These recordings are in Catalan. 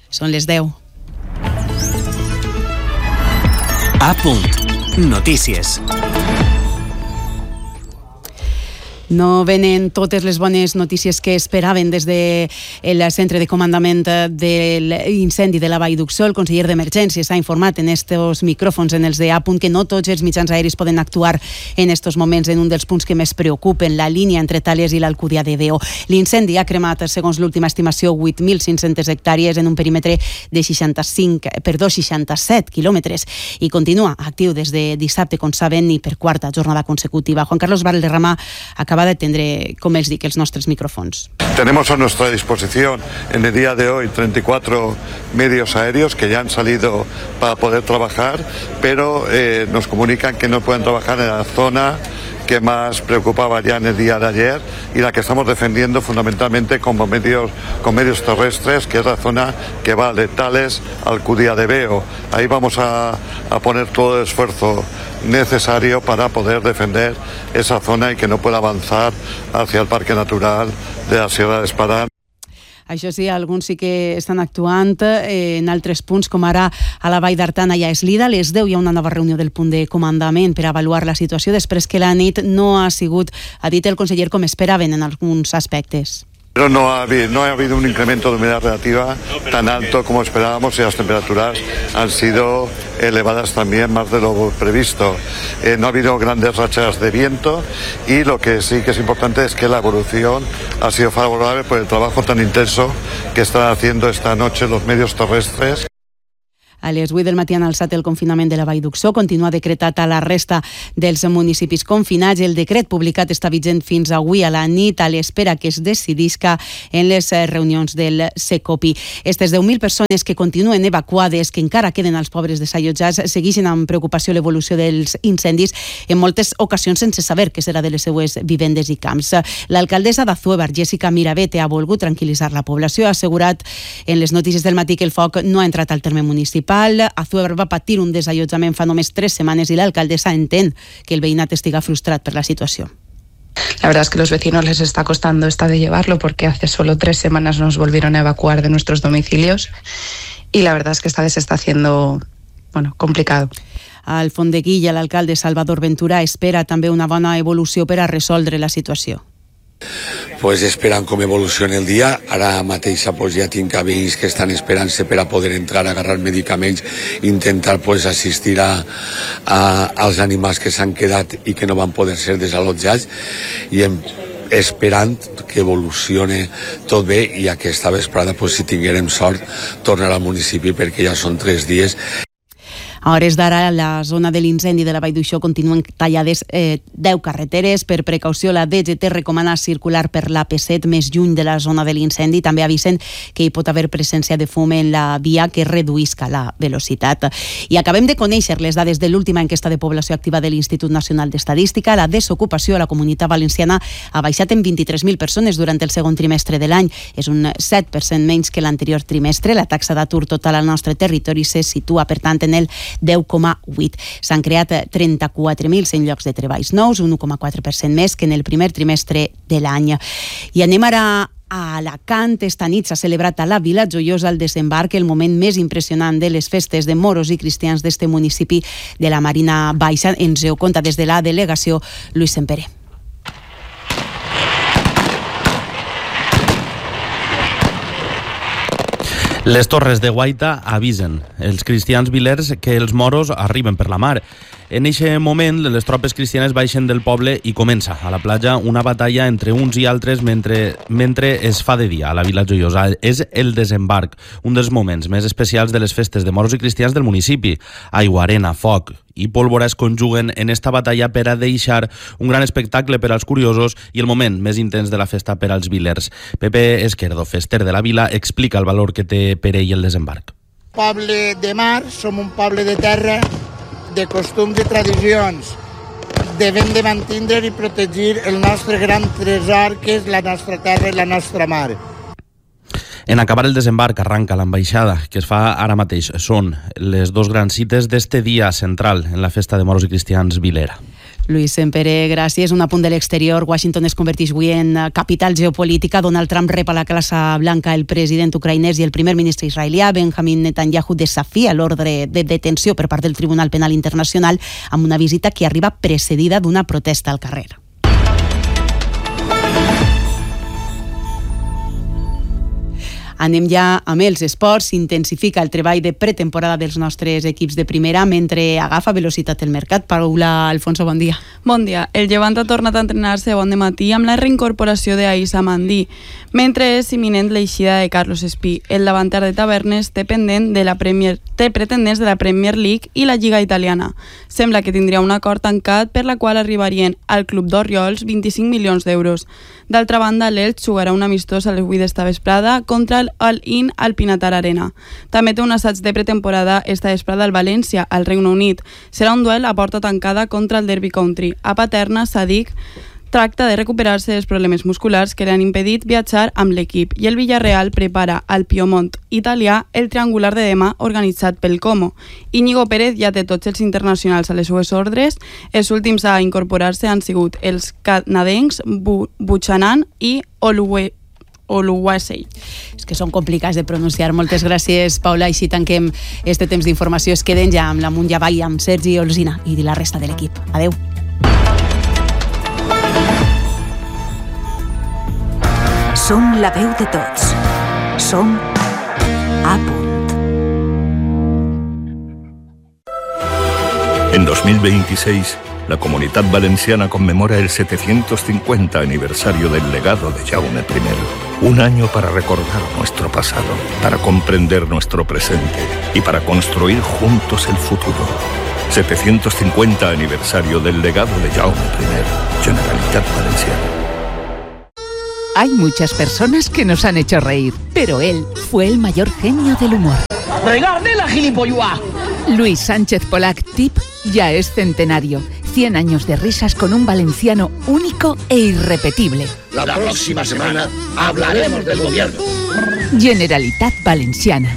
Són les 10. A punt. Notícies. No venen totes les bones notícies que esperaven des del centre de comandament de l'incendi de la Vall d'Uixó. El conseller d'Emergències ha informat en estos micròfons, en els de A punt, que no tots els mitjans aeris poden actuar en estos moments en un dels punts que més preocupen, la línia entre Tales i l'Alcúdia de Veo. L'incendi ha cremat, segons l'última estimació, 8.500 hectàrees en un perímetre de 67 quilòmetres i continua actiu des de dissabte, com saben, i per quarta jornada consecutiva. Juan Carlos Valderrama acaba de atendre, como les dic, els nostres micrófonos. Tenemos a nuestra disposición en el día de hoy 34 medios aéreos que ya han salido para poder trabajar, pero nos comunican que no pueden trabajar en la zona que más preocupaba ya en el día de ayer y la que estamos defendiendo fundamentalmente con medios terrestres, que es la zona que va de Tales a Alcúdia de Veo. Ahí vamos a poner todo el esfuerzo necesario para poder defender esa zona y que no pueda avanzar hacia el Parque Natural de la Sierra de Espadán. Això sí, alguns sí que estan actuant en altres punts, com ara a la Vall d'Artana i a Eslida. A les 10 hi ha una nova reunió del punt de comandament per avaluar la situació després que la nit no ha sigut, ha dit el conseller, com esperaven en alguns aspectes. Pero no ha habido un incremento de humedad relativa tan alto como esperábamos y las temperaturas han sido elevadas también, más de lo previsto. No ha habido grandes rachas de viento y lo que sí que es importante es que la evolución ha sido favorable por el trabajo tan intenso que están haciendo esta noche los medios terrestres. A les 8 del matí han alçat el confinament de la Vall d'Uixó, continua decretat a la resta dels municipis confinats. El decret publicat està vigent fins avui a la nit, a l'espera que es decidisca en les reunions del Secopi. Aquestes 10.000 persones que continuen evacuades, que encara queden als pobres desallotjats, segueixen amb preocupació l'evolució dels incendis, en moltes ocasions sense saber què serà de les seues vivendes i camps. L'alcaldessa d'Azúebar, Jessica Mirabete, ha volgut tranquil·litzar la població, ha assegurat en les notícies del matí que el foc no ha entrat al terme municipal. Azúebar va patir un desallotjament fa només 3 setmanes i l'alcaldessa entén que el veïnat estiga frustrat per la situació. La verdad es que a los vecinos les está costando esta de llevarlo porque hace solo 3 semanas nos volvieron a evacuar de nuestros domicilios y la verdad es que esta vez se está haciendo, complicado. A Alfondeguilla, l'alcalde Salvador Ventura espera també una bona evolució per a resoldre la situació. Pues esperant com evoluciona el dia. Ara mateix ja tinc veïns que estan esperant-se per a poder entrar a agarrar medicaments, intentar assistir als animals que s'han quedat i que no van poder ser desallotjats, i esperant que evolucione tot bé i aquesta vesprada, si tinguérem sort, tornar al municipi, perquè ja són 3 dies. A hores d'ara, a la zona de l'incendi de la Vall d'Uixó continuen tallades 10 carreteres. Per precaució, la DGT recomana circular per l'AP7 més lluny de la zona de l'incendi. També avisen que hi pot haver presència de fum en la via que reduïsca la velocitat. I acabem de conèixer les dades de l'última enquesta de població activa de l'Institut Nacional d'Estadística. La desocupació a la Comunitat Valenciana ha baixat en 23.000 persones durant el segon trimestre de l'any. És un 7% menys que l'anterior trimestre. La taxa d'atur total al nostre territori se situa, per tant, en el 10,8. S'han creat 34.100 llocs de treballs nous, un 1,4% més que en el primer trimestre de l'any. I anem ara a Alacant. Esta nit s'ha celebrat a la Vila Joiosa el desembarc, el moment més impressionant de les festes de moros i cristians d'este municipi de la Marina Baixa. Ens ho conta des de la delegació Luis Sempere. Les torres de Guaita avisen els cristians vilers que els moros arriben per la mar. En aquest moment, les tropes cristianes baixen del poble i comença a la platja una batalla entre uns i altres mentre es fa de dia a la Vila Joiosa. És el desembarc, un dels moments més especials de les festes de moros i cristians del municipi. Aigua, arena, foc i pólvora es conjuguen en esta batalla per a deixar un gran espectacle per als curiosos i el moment més intens de la festa per als vilers. Pepe Esquerdo, fester de la vila, explica el valor que té per ell el desembarc. Poble de mar, som un poble de terra, de costums i tradicions. Devem de mantindre i protegir el nostre gran tresor, que és la nostra terra i la nostra mar. En acabar el desembarc arranca l'ambaixada, que es fa ara mateix. Són les 2 grans cites d'este dia central en la festa de moros i cristians vilera. Luis Sempere, gràcies. Un apunt de l'exterior. Washington es converteix avui en capital geopolítica. Donald Trump rep a la Casa Blanca el president ucraïnès i el primer ministre israelià. Benjamin Netanyahu desafia l'ordre de detenció per part del Tribunal Penal Internacional amb una visita que arriba precedida d'una protesta al carrer. Anem ja amb els esports. S'intensifica el treball de pretemporada dels nostres equips de primera mentre agafa velocitat el mercat. Paula Alfonso, bon dia. Bon dia. El Llevant ha tornat a entrenar-se bon dematí amb la reincorporació d'Aïssa Mandí, mentre és imminent l'eixida de Carlos Espí. El davanter de Tavernes té pretendents de la Premier League i la Lliga Italiana. Sembla que tindria un acord tancat per la qual arribarien al club d'Oriols 25 milions d'euros. D'altra banda, l'Elx jugarà un amistós a les 8 d'esta vesprada contra el All-In al Pinatar Arena. També té un assaig de pretemporada esta vesprada al València, al Regne Unit. Serà un duel a porta tancada contra el Derby County. A Paterna, Sadik tracta de recuperar-se dels problemes musculars que li han impedit viatjar amb l'equip i el Villarreal prepara al Piemont italià el triangular de demà organitzat pel Como. Íñigo Pérez ja té tots els internacionals a les seues ordres. Els últims a incorporar-se han sigut els canadencs Buchanan i Oluwasei. És que són complicats de pronunciar. Moltes gràcies, Paula. Així tanquem este temps d'informació. Es queden ja amb l'Amunt i Avall, amb Sergi Olsina i la resta de l'equip. Adeu. Som la veu de tots. Som A Punt. En 2026, la Comunitat Valenciana conmemora el 750 aniversario del legado de Jaume I. Un año para recordar nuestro pasado, para comprender nuestro presente y para construir juntos el futuro. 750 aniversario del legado de Jaume I. Generalitat Valenciana. Hay muchas personas que nos han hecho reír, pero él fue el mayor genio del humor. ¡Regarde la gilipollua! Luis Sánchez Polac, TIP, ya es centenario. 100 años de risas con un valenciano único e irrepetible. La próxima semana hablaremos del gobierno. Generalitat Valenciana.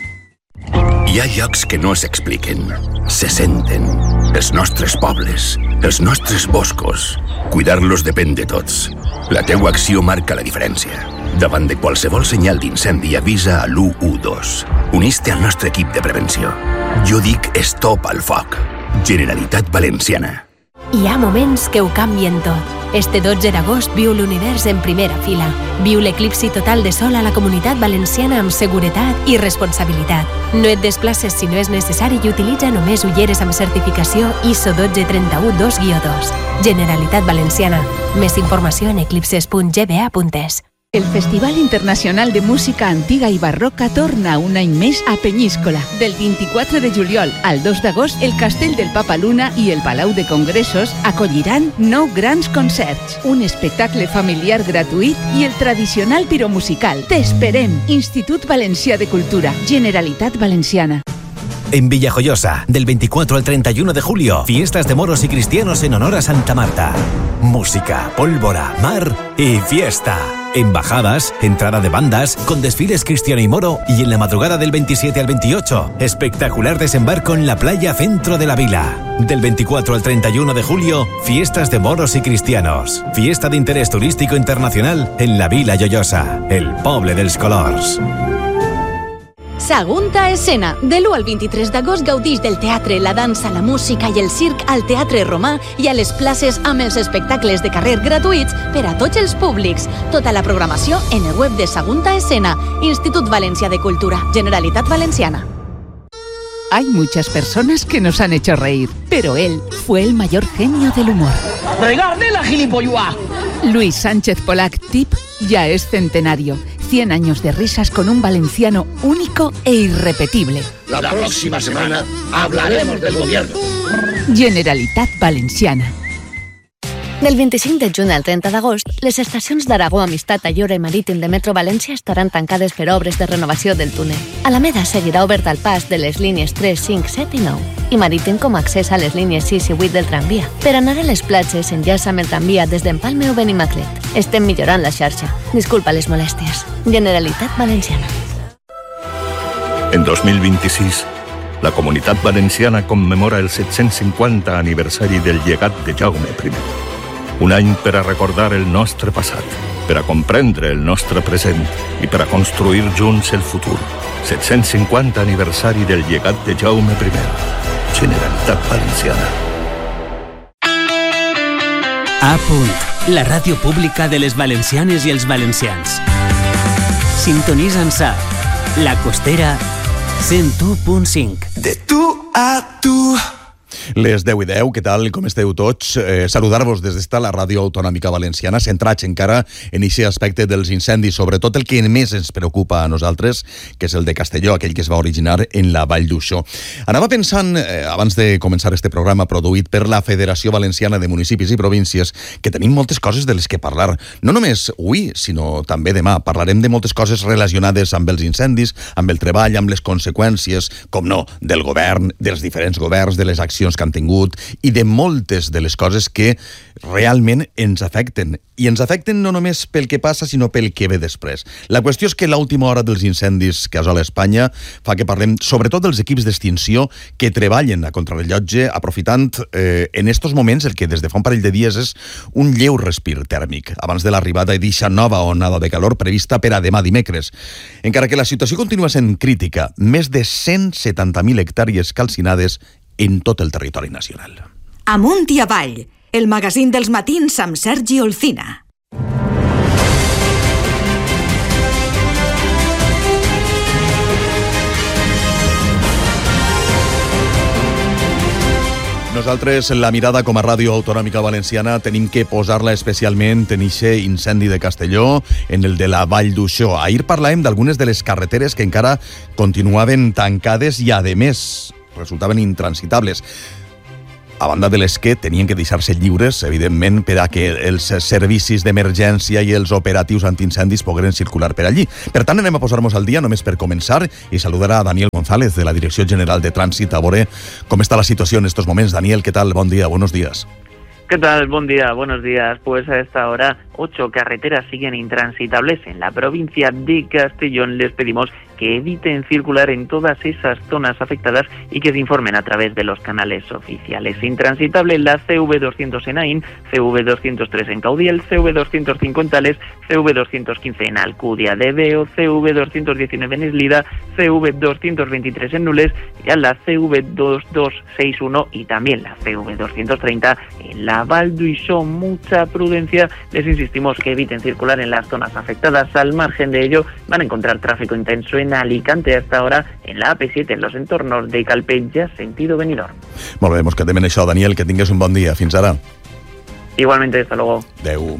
Hi ha llocs que no s'expliquen, se senten. Els nostres pobles, els nostres boscos. Cuidar-los depèn de tots. La teua acció marca la diferència. Davant de qualsevol senyal d'incendi avisa a l'112. Unís-te al nostre equip de prevenció. Jo dic stop al foc. Generalitat Valenciana. Hi ha moments que ho canvien tot. Este 12 d'agost viu l'univers en primera fila. Viu l'eclipsi total de sol a la Comunitat Valenciana amb seguretat i responsabilitat. No et desplaces si no és necessari i utilitza només ulleres amb certificació ISO 12312-2. Generalitat Valenciana. Més informació en eclipses.gba.es. El Festival Internacional de Música Antiga i Barroca torna un any més a Penyíscola. Del 24 de juliol al 2 d'agost, el Castell del Papa Luna i el Palau de Congressos acolliran 9 grans concerts, un espectacle familiar gratuït i el tradicional piromusical. T'esperem! Institut Valencià de Cultura, Generalitat Valenciana. En Villajoyosa, del 24 al 31 de julio, fiestas de moros y cristianos en honor a Santa Marta. Música, pólvora, mar y fiesta. Embajadas, entrada de bandas, con desfiles cristiano y moro, y en la madrugada del 27 al 28, espectacular desembarco en la playa centro de la vila. Del 24 al 31 de julio, fiestas de moros y cristianos. Fiesta de interés turístico internacional en la Vila Lloyosa, el poble dels colors. Sagunta Escena. De l'1 al 23 d'agost gaudix del teatre, la dansa, la música i el circ al Teatre Romà i a les places amb els espectacles de carrer gratuïts per a tots els públics. Tota la programació en el web de Sagunta Escena, Institut Valencià de Cultura, Generalitat Valenciana. Hay muchas personas que nos han hecho reír, pero él fue el mayor genio del humor. ¡Regarde la gilipollua! Luis Sánchez Polac, TIP, ya es centenario. 100 años de risas con un valenciano único e irrepetible. La próxima semana hablaremos del gobierno. Generalitat Valenciana. Del 25 de juny al 30 d'agost, les estacions d'Aragó, Amistat, Ayora i Marítim de Metro València estaran tancades per obres de renovació del túnel. Alameda seguirà obert al pas de les línies 3, 5, 7 i 9 i Marítim com a accés a les línies 6 i 8 del tramvia. Per anar a les platges s'enllaça amb el tramvia des d'Empalme o Benimaclet. Estem millorant la xarxa. Disculpa les molèsties. Generalitat Valenciana. En 2026, la Comunitat Valenciana commemora el 750 aniversari del llegat de Jaume I. Un any per a recordar el nostre passat, per a comprendre el nostre present i per a construir junts el futur. 750 aniversari del llegat de Jaume I. Generalitat Valenciana. A punt, la ràdio pública de les valencianes i els valencians. Sintonitza'ns a La Costera 101.5. De tu a tu. Les 10:10, què tal? Com esteu tots? Saludar-vos des d'esta la Ràdio Autonòmica Valenciana, centrats encara en aquest aspecte dels incendis, sobretot el que més ens preocupa a nosaltres, que és el de Castelló, aquell que es va originar en la Vall d'Uixó. Anava pensant, abans de començar este programa produït per la Federació Valenciana de Municipis i Províncies, que tenim moltes coses de les que parlar. No només avui, sinó també demà. Parlarem de moltes coses relacionades amb els incendis, amb el treball, amb les conseqüències, com no, del govern, dels diferents governs, de les accions que han tingut i de moltes de les coses que realment ens afecten. I ens afecten no només pel que passa, sinó pel que ve després. La qüestió és que l'última hora dels incendis que assola Espanya fa que parlem sobretot dels equips d'extinció que treballen a contrarrellotge, aprofitant en estos moments el que des de fa un parell de dies és un lleu respir tèrmic, abans de l'arribada d'eixa nova onada de calor prevista per a demà dimecres. Encara que la situació continua sent crítica, més de 170.000 hectàrees calcinades en tot el territori nacional. Amunt i avall, el magazín dels matins amb Sergi Olcina. Nosaltres, la mirada com a Ràdio Autonòmica Valenciana, tenim que posar-la especialment en aquest incendi de Castelló, en el de la Vall d'Uixó. Ahir parlàvem d'algunes de les carreteres que encara continuaven tancades i, a més, resultaven intransitables, a banda de les que tenien que deixar-se lliures, evidentment, per a que els servicis d'emergència i els operatius antiincendis pogueren circular per allí. Per tant, anem a posar-nos al dia, només per començar, i saludar a Daniel González, de la Direcció General de Trànsit, a veure com està la situació en estos moments. Daniel, ¿qué tal? Bon día, buenos días. ¿Qué tal? Buen día, buenos días. Pues a esta hora 8 carreteras siguen intransitables en la provincia de Castellón. Les pedimos que eviten circular en todas esas zonas afectadas y que se informen a través de los canales oficiales. Intransitable la CV200 en Aín, CV203 en Caudiel, CV205 en Tales, CV215 en Alcudia de Veo, CV219 en Eslida, CV223 en Nules, y a la CV2261 y también la CV230 en la Vall d'Uixó. Mucha prudencia, les insistimos que eviten circular en las zonas afectadas. Al margen de ello, van a encontrar tráfico intenso en Alicante hasta ahora, en la AP7, en los entornos de Calpella, sentido Benidorm. Molt bé, mos quedem en això, Daniel, que tingues un bon dia. Fins ara. Igualmente, hasta luego. Adéu.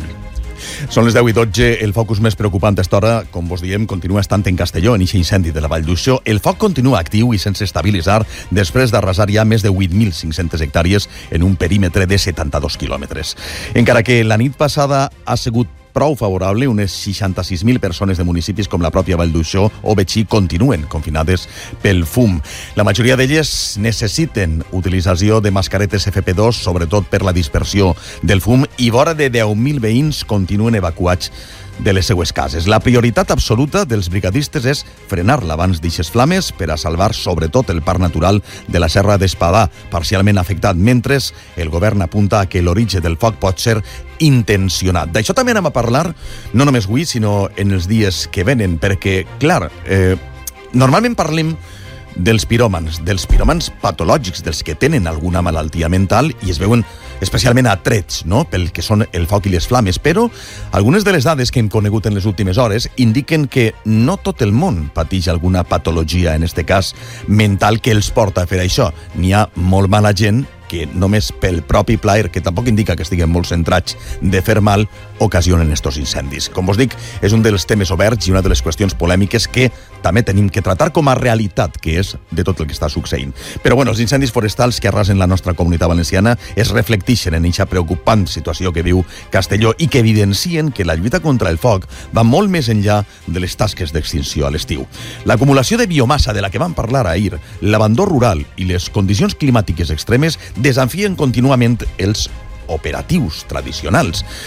Són les 10:12, el focus més preocupant a esta hora, com vos diem, continua estant en Castelló, en aquest incendi de la Vall d'Uixó. El foc continua actiu i sense estabilitzar després d'arrasar ja més de 8.500 hectàrees en un perímetre de 72 quilòmetres. Encara que la nit passada ha sigut prou favorable, unes 66.000 persones de municipis com la pròpia Vall d'Uixó o Betxí continuen confinades pel fum. La majoria d'elles necessiten utilització de mascaretes FP2, sobretot per la dispersió del fum, i vora de 10.000 veïns continuen evacuats de les seues cases. La prioritat absoluta dels brigadistes és frenar l'abans d'eixes flames per a salvar sobretot el parc natural de la Serra d'Espadà, parcialment afectat, mentre el govern apunta a que l'origen del foc pot ser intencionat. D'això també anem a parlar, no només avui, sinó en els dies que venen, perquè, clar, normalment parlem dels piròmans patològics, dels que tenen alguna malaltia mental i es veuen especialment atrets, no?, pel que són el foc i les flames, però algunes de les dades que hem conegut en les últimes hores indiquen que no tot el món pateix alguna patologia, en este cas mental, que els porta a fer això. N'hi ha molt mala gent que només pel propi plaer, que tampoc indica que estiguem molt centrats de fer mal, ocasionen estos incendis. Com us dic, és un dels temes oberts i una de les qüestions polèmiques que també tenim que tratar com a realitat, que és de tot el que està succeint. Però bueno, els incendis forestals que arrasen la nostra comunitat valenciana es reflecteixen en aquesta preocupant situació que viu Castelló i que evidencien que la lluita contra el foc va molt més enllà de les tasques d'extinció a l'estiu. L'acumulació de biomassa de la que vam parlar ahir, l'abandó rural i les condicions climàtiques extremes desafien contínuament els operatius tradicionals.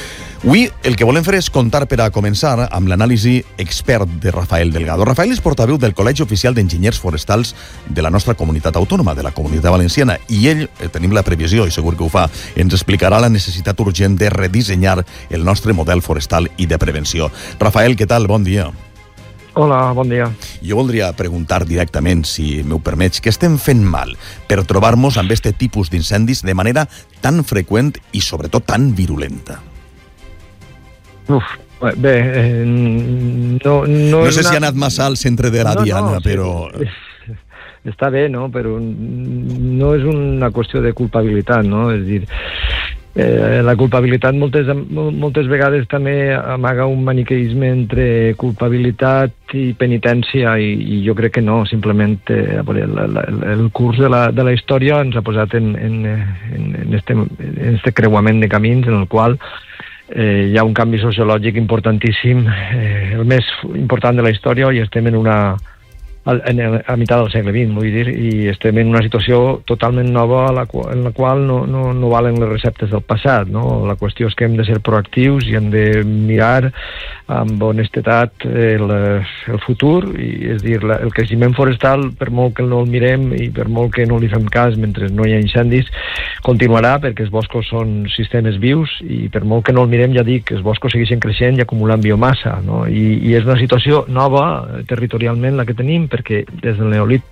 Avui el que volem fer és contar per a començar amb l'anàlisi expert de Rafael Delgado. Rafael és portaveu del Col·legi Oficial d'Enginyers Forestals de la nostra comunitat autònoma, de la Comunitat Valenciana, i ell, tenim la previsió, i segur que ho fa, ens explicarà la necessitat urgent de redissenyar el nostre model forestal i de prevenció. Rafael, què tal? Bon dia. Hola, bon dia. Jo voldria preguntar directament, si m'ho permets, què estem fent mal per trobar-nos amb aquest tipus d'incendis de manera tan freqüent i sobretot tan virulenta? Bé, no sé si ha anat massa al centre de la diana, però... Està bé, no? Però no és una qüestió de culpabilitat, no? És dir, la culpabilitat moltes vegades també amaga un maniqueisme entre culpabilitat i penitència, i jo crec que no, simplement el curs de la història ens ha posat en este creuament de camins en el qual hi ha un canvi sociològic importantíssim, el més important de la història, i estem a meitat del segle XX, vull dir, i estem en una situació totalment nova en la qual no valen les receptes del passat, no? La qüestió és que hem de ser proactius i hem de mirar amb honestedat el futur, i és dir, el creixement forestal, per molt que no el mirem i per molt que no li fem cas mentre no hi ha incendis, continuarà, perquè els boscos són sistemes vius, i per molt que no el mirem, ja dic, els boscos segueixen creixent i acumulant biomassa, no? I és una situació nova territorialment la que tenim, perquè des del Neolític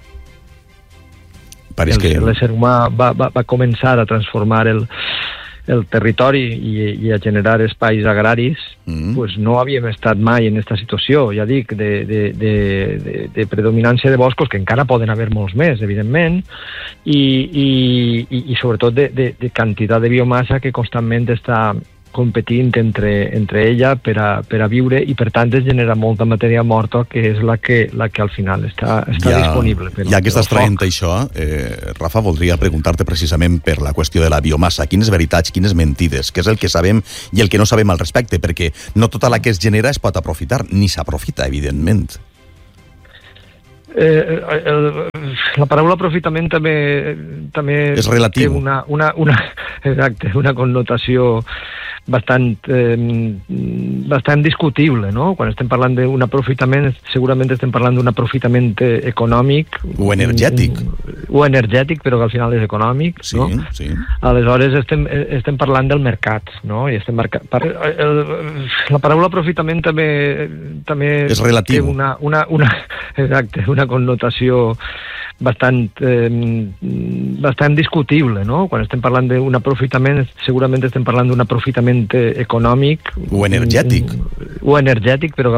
l'ésser humà va començar a transformar el territori i a generar espais agraris, pues no havíem estat mai en aquesta situació, ja dic, de predominància de boscos, que encara poden haver molts més, evidentment, i sobretot de quantitat de biomassa que constantment està competint entre ella per a viure, i per tant es genera molta matèria morta, que és la que al final està disponible. Ja que estàs traient això, Rafa, voldria preguntar-te precisament per la qüestió de la biomassa. Quines veritats, quines mentides, què és el que sabem i el que no sabem al respecte? Perquè no tota la que es genera es pot aprofitar, ni s'aprofita, evidentment. La paraula aprofitament també és relatiu. Té una connotació bastant discutible, no? Quan estem parlant d'un aprofitament, segurament estem parlant d'un aprofitament econòmic o energètic, però que al final és econòmic, no? Sí. Aleshores estem parlant del mercat, no? I la paraula aprofitament també és relatiu. Té una connotació bastant discutible, no? Quan estem parlant d'un aprofitament, segurament estem parlant d'un aprofitament econòmic o energètic, però